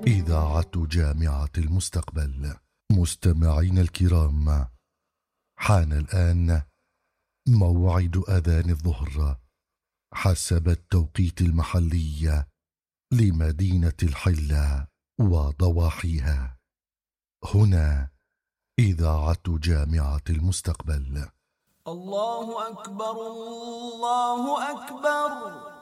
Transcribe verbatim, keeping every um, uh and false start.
إذاعة جامعة المستقبل. مستمعين الكرام، حان الآن موعد أذان الظهر حسب التوقيت المحلي لمدينة الحلة وضواحيها. هنا إذاعة جامعة المستقبل. الله أكبر الله أكبر.